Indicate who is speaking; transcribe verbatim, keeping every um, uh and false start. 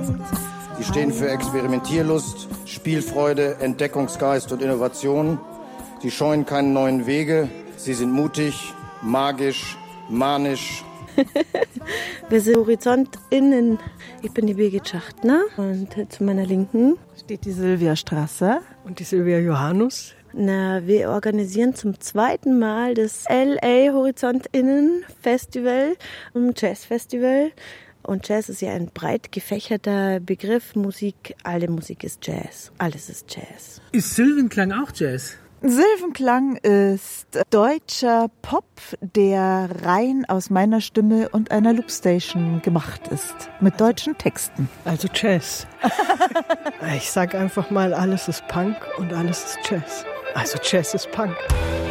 Speaker 1: Sie stehen für Experimentierlust, Spielfreude, Entdeckungsgeist und Innovation. Sie scheuen keine neuen Wege. Sie sind mutig, magisch, manisch.
Speaker 2: Wir sind HorizontInnen. Ich bin die Birgit Schachtner und zu meiner Linken
Speaker 3: steht die Silvia Strasser
Speaker 4: und die Silvia Johannus.
Speaker 2: Na, wir organisieren zum zweiten Mal das L A HorizontInnen Festival, ein Jazzfestival. Und Jazz ist ja ein breit gefächerter Begriff. Musik, alle Musik ist Jazz. Alles ist Jazz.
Speaker 4: Ist Silvenklang auch Jazz?
Speaker 3: Silvenklang ist deutscher Pop, der rein aus meiner Stimme und einer Loopstation gemacht ist. Mit deutschen Texten.
Speaker 4: Also Jazz. Ich sag einfach mal, alles ist Punk und alles ist Jazz. Also Jazz ist Punk.